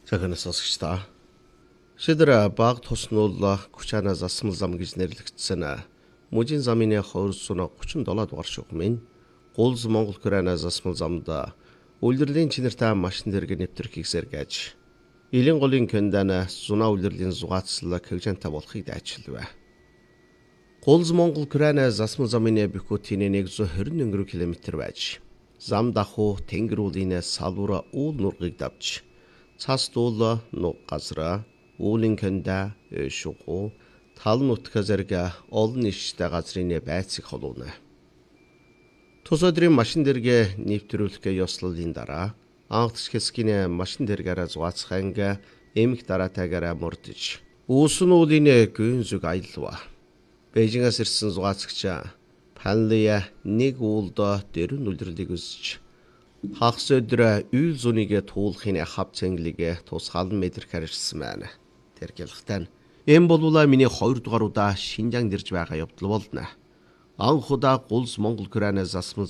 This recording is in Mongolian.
Заханаас сонсогчдоо. Шидэр баг туснуул Күчанаас асмал зам гэж нэрлэгдсэн мужийн замын 237 дугаар шугамын Гулз Монгол Коранаас асмал замд үйлдвэрлэлийн чинэртэй машин дэрэг нэвтрэх сэргээж Илэн голын көндана зунаа үйлдвэрлэлийн зугаацлал хэгжэнтэй болохыг дайчилвэ. Гулз Монгол Коранаас асмал замын бихүтийн 121 км байж зам дахуу тэнгэрүүлийн салвар уул нургыг давж цас дуул нуг газра үүлэн кэнда шугу тал нутга зэрэг олон иштэй газрын байцыг холууна. Тус өдрийн машин дэрэг нэвтрүүлэх ёслолын дараа анхдч хэсгийн машин дэргээр зугаацханг эмх дараатайгаар мөрдөж үүсэн үүлийн гүн зүг аялва. Бээжингээс ирсэн зугаацагч Панлия нэг үүлд дэрэн үлдэрлийг өсөж хагас өдөр үйл зүнийг туулахын хав цэнглийг тусгаалan мэдрэх харирсан байна. Тэр гэлхтэн эм болвола миний 2 дугаар удаа Шинжаанд ирж байгаа явдал болно. Анх удаа Гулз Монгол Коранаас асмал